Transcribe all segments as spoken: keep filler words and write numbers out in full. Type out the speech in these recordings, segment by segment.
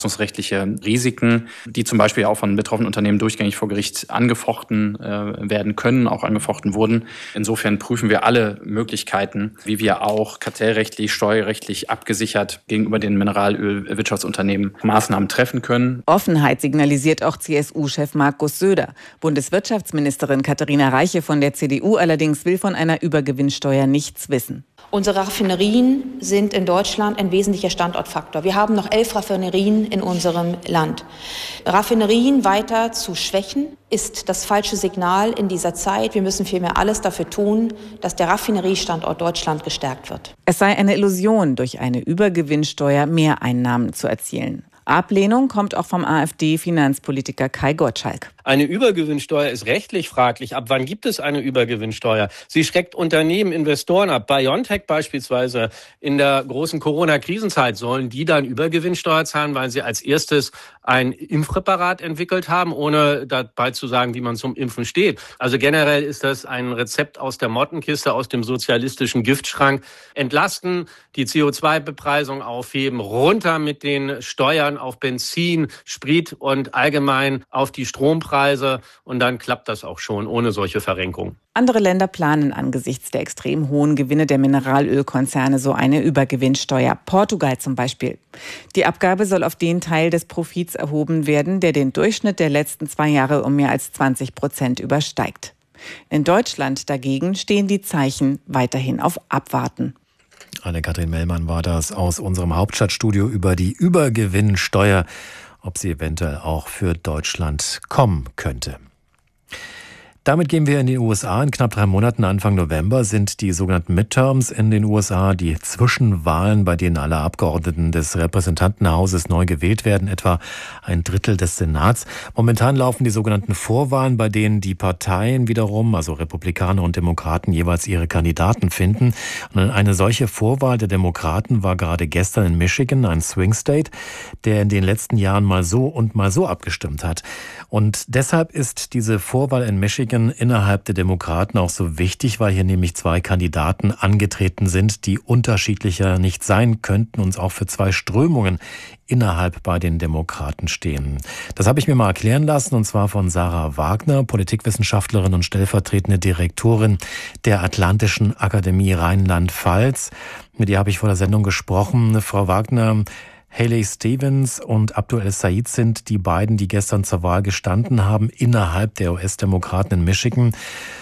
rechtliche Risiken, die zum Beispiel auch von betroffenen Unternehmen durchgängig vor Gericht angefochten äh, werden können, auch angefochten wurden. Insofern prüfen wir alle Möglichkeiten, wie wir auch kartellrechtlich, steuerrechtlich abgesichert gegenüber den Mineralölwirtschaftsunternehmen Maßnahmen treffen können. Offenheit signalisiert auch C S U-Chef Markus Söder. Bundeswirtschaftsministerin Katharina Reiche von der C D U allerdings will von einer Übergewinnsteuer nichts wissen. Unsere Raffinerien sind in Deutschland ein wesentlicher Standortfaktor. Wir haben noch elf Raffinerien in unserem Land. Raffinerien weiter zu schwächen, ist das falsche Signal in dieser Zeit. Wir müssen vielmehr alles dafür tun, dass der Raffineriestandort Deutschland gestärkt wird. Es sei eine Illusion, durch eine Übergewinnsteuer Mehreinnahmen zu erzielen. Ablehnung kommt auch vom AfD-Finanzpolitiker Kai Gottschalk. Eine Übergewinnsteuer ist rechtlich fraglich. Ab wann gibt es eine Übergewinnsteuer? Sie schreckt Unternehmen, Investoren ab. BioNTech beispielsweise in der großen Corona-Krisenzeit, sollen die dann Übergewinnsteuer zahlen, weil sie als erstes ein Impfpräparat entwickelt haben, ohne dabei zu sagen, wie man zum Impfen steht. Also generell ist das ein Rezept aus der Mottenkiste, aus dem sozialistischen Giftschrank. Entlasten, die C O zwei Bepreisung aufheben, runter mit den Steuern auf Benzin, Sprit und allgemein auf die Strompreise. Und dann klappt das auch schon ohne solche Verrenkung. Andere Länder planen angesichts der extrem hohen Gewinne der Mineralölkonzerne so eine Übergewinnsteuer. Portugal zum Beispiel. Die Abgabe soll auf den Teil des Profits erhoben werden, der den Durchschnitt der letzten zwei Jahre um mehr als zwanzig Prozent übersteigt. In Deutschland dagegen stehen die Zeichen weiterhin auf Abwarten. Anne-Kathrin Mellmann war das aus unserem Hauptstadtstudio über die Übergewinnsteuer, ob sie eventuell auch für Deutschland kommen könnte. Damit gehen wir in die U S A. In knapp drei Monaten, Anfang November, sind die sogenannten Midterms in den U S A, die Zwischenwahlen, bei denen alle Abgeordneten des Repräsentantenhauses neu gewählt werden, etwa ein Drittel des Senats. Momentan laufen die sogenannten Vorwahlen, bei denen die Parteien wiederum, also Republikaner und Demokraten, jeweils ihre Kandidaten finden. Und eine solche Vorwahl der Demokraten war gerade gestern in Michigan, ein Swing State, der in den letzten Jahren mal so und mal so abgestimmt hat. Und deshalb ist diese Vorwahl in Michigan innerhalb der Demokraten auch so wichtig, weil hier nämlich zwei Kandidaten angetreten sind, die unterschiedlicher nicht sein könnten und auch für zwei Strömungen innerhalb bei den Demokraten stehen. Das habe ich mir mal erklären lassen, und zwar von Sarah Wagner, Politikwissenschaftlerin und stellvertretende Direktorin der Atlantischen Akademie Rheinland-Pfalz. Mit ihr habe ich vor der Sendung gesprochen. Frau Wagner, Haley Stevens und Abdul El-Sayed sind die beiden, die gestern zur Wahl gestanden haben, innerhalb der U S-Demokraten in Michigan.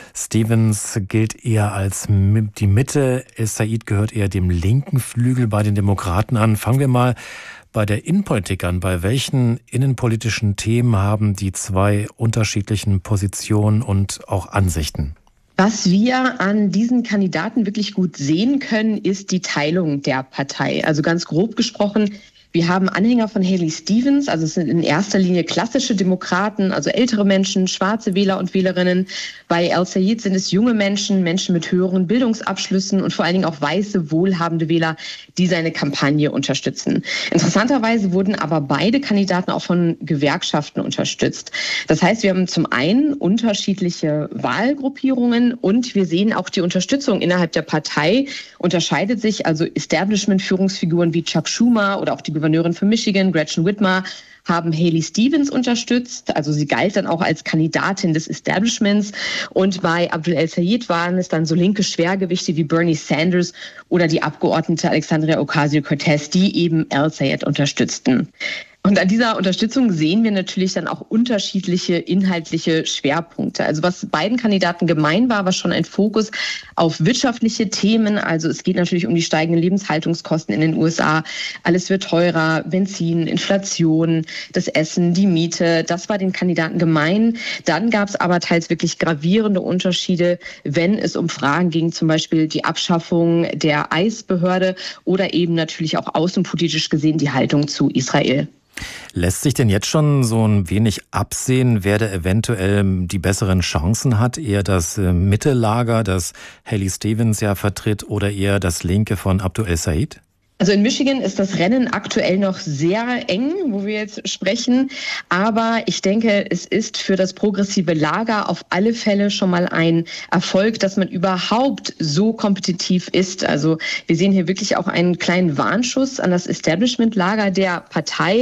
Stevens gilt eher als die Mitte, El-Sayed gehört eher dem linken Flügel bei den Demokraten an. Fangen wir mal bei der Innenpolitik an. Bei welchen innenpolitischen Themen haben die zwei unterschiedlichen Positionen und auch Ansichten? Was wir an diesen Kandidaten wirklich gut sehen können, ist die Teilung der Partei. Also ganz grob gesprochen, wir haben Anhänger von Haley Stevens, also es sind in erster Linie klassische Demokraten, also ältere Menschen, schwarze Wähler und Wählerinnen. Bei El-Sayed sind es junge Menschen, Menschen mit höheren Bildungsabschlüssen und vor allen Dingen auch weiße, wohlhabende Wähler, die seine Kampagne unterstützen. Interessanterweise wurden aber beide Kandidaten auch von Gewerkschaften unterstützt. Das heißt, wir haben zum einen unterschiedliche Wahlgruppierungen und wir sehen auch die Unterstützung innerhalb der Partei unterscheidet sich. Also Establishment-Führungsfiguren wie Chuck Schumer oder auch die Gouverneurin von Michigan, Gretchen Whitmer, haben Haley Stevens unterstützt. Also sie galt dann auch als Kandidatin des Establishments. Und bei Abdul El-Sayed waren es dann so linke Schwergewichte wie Bernie Sanders oder die Abgeordnete Alexandria Ocasio-Cortez, die eben El-Sayed unterstützten. Und an dieser Unterstützung sehen wir natürlich dann auch unterschiedliche inhaltliche Schwerpunkte. Also was beiden Kandidaten gemein war, war schon ein Fokus auf wirtschaftliche Themen. Also es geht natürlich um die steigenden Lebenshaltungskosten in den U S A. Alles wird teurer, Benzin, Inflation, das Essen, die Miete. Das war den Kandidaten gemein. Dann gab es aber teils wirklich gravierende Unterschiede, wenn es um Fragen ging, zum Beispiel die Abschaffung der I C E-Behörde oder eben natürlich auch außenpolitisch gesehen die Haltung zu Israel. Lässt sich denn jetzt schon so ein wenig absehen, wer da eventuell die besseren Chancen hat? Eher das Mittellager, das Haley Stevens ja vertritt, oder eher das Linke von Abdul El-Sayed? Also in Michigan ist das Rennen aktuell noch sehr eng, wo wir jetzt sprechen. Aber ich denke, es ist für das progressive Lager auf alle Fälle schon mal ein Erfolg, dass man überhaupt so kompetitiv ist. Also wir sehen hier wirklich auch einen kleinen Warnschuss an das Establishment-Lager der Partei.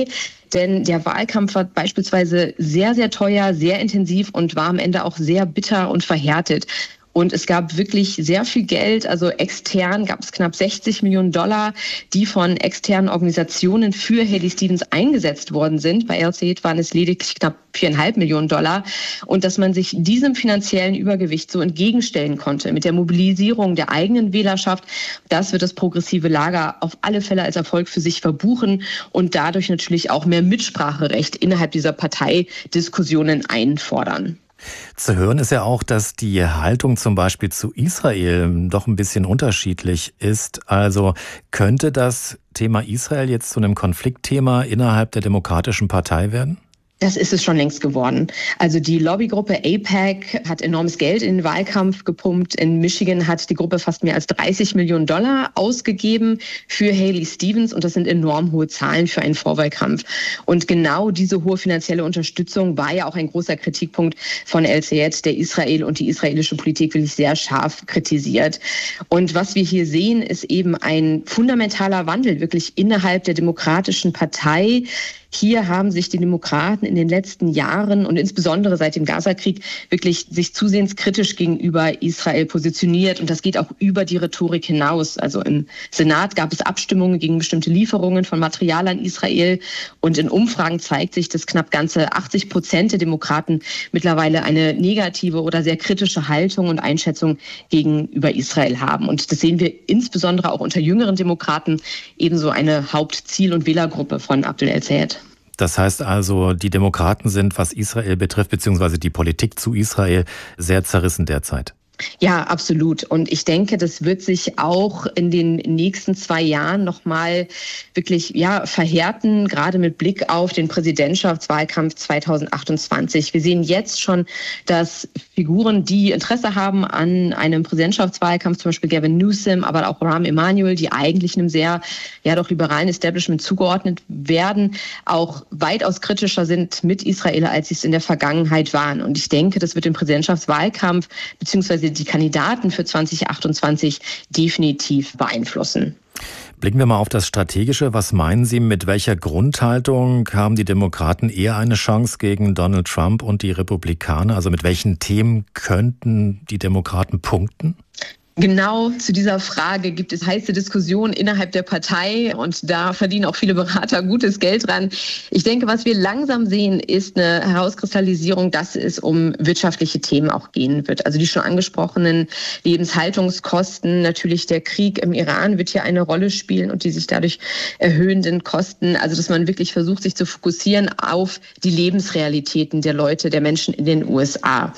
Denn der Wahlkampf war beispielsweise sehr, sehr teuer, sehr intensiv und war am Ende auch sehr bitter und verhärtet. Und es gab wirklich sehr viel Geld, also extern gab es knapp sechzig Millionen Dollar, die von externen Organisationen für Haley Stevens eingesetzt worden sind. Bei El-Sayed waren es lediglich knapp viereinhalb Millionen Dollar. Und dass man sich diesem finanziellen Übergewicht so entgegenstellen konnte mit der Mobilisierung der eigenen Wählerschaft, das wird das progressive Lager auf alle Fälle als Erfolg für sich verbuchen und dadurch natürlich auch mehr Mitspracherecht innerhalb dieser Parteidiskussionen einfordern. Zu hören ist ja auch, dass die Haltung zum Beispiel zu Israel doch ein bisschen unterschiedlich ist. Also könnte das Thema Israel jetzt zu einem Konfliktthema innerhalb der Demokratischen Partei werden? Das ist es schon längst geworden. Also die Lobbygruppe AIPAC hat enormes Geld in den Wahlkampf gepumpt. In Michigan hat die Gruppe fast mehr als dreißig Millionen Dollar ausgegeben für Haley Stevens. Und das sind enorm hohe Zahlen für einen Vorwahlkampf. Und genau diese hohe finanzielle Unterstützung war ja auch ein großer Kritikpunkt von El-Sayed, der Israel und die israelische Politik wirklich sehr scharf kritisiert. Und was wir hier sehen, ist eben ein fundamentaler Wandel wirklich innerhalb der Demokratischen Partei. Hier haben sich die Demokraten in den letzten Jahren und insbesondere seit dem Gaza-Krieg wirklich sich zusehends kritisch gegenüber Israel positioniert. Und das geht auch über die Rhetorik hinaus. Also im Senat gab es Abstimmungen gegen bestimmte Lieferungen von Material an Israel. Und in Umfragen zeigt sich, dass knapp ganze achtzig Prozent der Demokraten mittlerweile eine negative oder sehr kritische Haltung und Einschätzung gegenüber Israel haben. Und das sehen wir insbesondere auch unter jüngeren Demokraten, ebenso eine Hauptziel- und Wählergruppe von Abdel El-Sayed. Das heißt also, die Demokraten sind, was Israel betrifft, beziehungsweise die Politik zu Israel, sehr zerrissen derzeit. Ja, absolut. Und ich denke, das wird sich auch in den nächsten zwei Jahren nochmal wirklich ja, verhärten, gerade mit Blick auf den Präsidentschaftswahlkampf zweitausendachtundzwanzig. Wir sehen jetzt schon, dass Figuren, die Interesse haben an einem Präsidentschaftswahlkampf, zum Beispiel Gavin Newsom, aber auch Rahm Emanuel, die eigentlich einem sehr ja doch liberalen Establishment zugeordnet werden, auch weitaus kritischer sind mit Israel, als sie es in der Vergangenheit waren. Und ich denke, das wird den Präsidentschaftswahlkampf beziehungsweise die Kandidaten für zweitausendachtundzwanzig definitiv beeinflussen. Blicken wir mal auf das Strategische. Was meinen Sie, mit welcher Grundhaltung haben die Demokraten eher eine Chance gegen Donald Trump und die Republikaner? Also mit welchen Themen könnten die Demokraten punkten? Genau zu dieser Frage gibt es heiße Diskussionen innerhalb der Partei und da verdienen auch viele Berater gutes Geld dran. Ich denke, was wir langsam sehen, ist eine Herauskristallisierung, dass es um wirtschaftliche Themen auch gehen wird. Also die schon angesprochenen Lebenshaltungskosten, natürlich der Krieg im Iran wird hier eine Rolle spielen und die sich dadurch erhöhenden Kosten. Also dass man wirklich versucht, sich zu fokussieren auf die Lebensrealitäten der Leute, der Menschen in den U S A.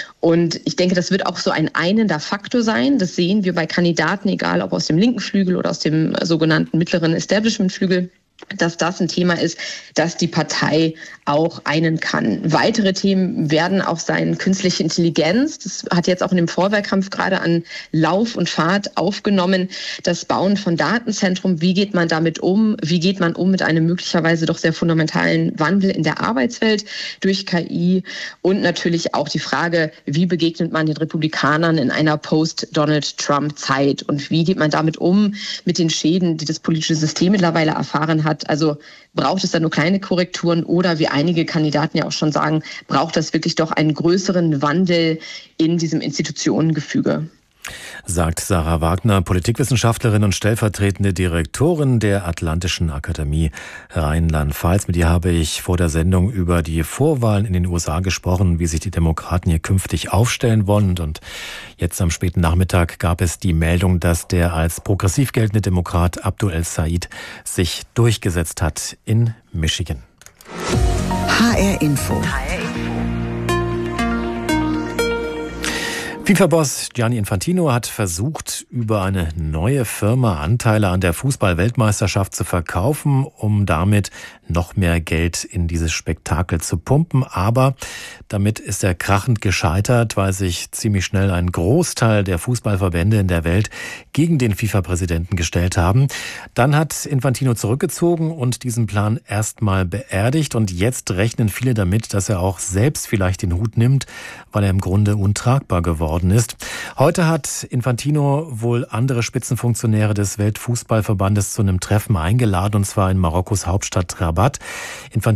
Und ich denke, das wird auch so ein einender Faktor sein. Das sehen wir bei Kandidaten, egal ob aus dem linken Flügel oder aus dem sogenannten mittleren Establishment-Flügel, dass das ein Thema ist, das die Partei auch einen kann. Weitere Themen werden auch sein künstliche Intelligenz. Das hat jetzt auch in dem Vorwahlkampf gerade an Lauf und Fahrt aufgenommen. Das Bauen von Datenzentrum, wie geht man damit um? Wie geht man um mit einem möglicherweise doch sehr fundamentalen Wandel in der Arbeitswelt durch K I? Und natürlich auch die Frage, wie begegnet man den Republikanern in einer Post-Donald-Trump-Zeit? Und wie geht man damit um mit den Schäden, die das politische System mittlerweile erfahren hat? Also braucht es da nur kleine Korrekturen oder wie einige Kandidaten ja auch schon sagen, braucht das wirklich doch einen größeren Wandel in diesem Institutionengefüge? Sagt Sarah Wagner, Politikwissenschaftlerin und stellvertretende Direktorin der Atlantischen Akademie Rheinland-Pfalz. Mit ihr habe ich vor der Sendung über die Vorwahlen in den U S A gesprochen, wie sich die Demokraten hier künftig aufstellen wollen. Und jetzt am späten Nachmittag gab es die Meldung, dass der als progressiv geltende Demokrat Abdul El-Sayed sich durchgesetzt hat in Michigan. H R Info. FIFA-Boss Gianni Infantino hat versucht, über eine neue Firma Anteile an der Fußball-Weltmeisterschaft zu verkaufen, um damit noch mehr Geld in dieses Spektakel zu pumpen. Aber damit ist er krachend gescheitert, weil sich ziemlich schnell ein Großteil der Fußballverbände in der Welt gegen den FIFA-Präsidenten gestellt haben. Dann hat Infantino zurückgezogen und diesen Plan erstmal beerdigt. Und jetzt rechnen viele damit, dass er auch selbst vielleicht den Hut nimmt, weil er im Grunde untragbar geworden geworden ist. Heute hat Infantino wohl andere Spitzenfunktionäre des Weltfußballverbandes zu einem Treffen eingeladen, und zwar in Marokkos Hauptstadt Rabat. Infantino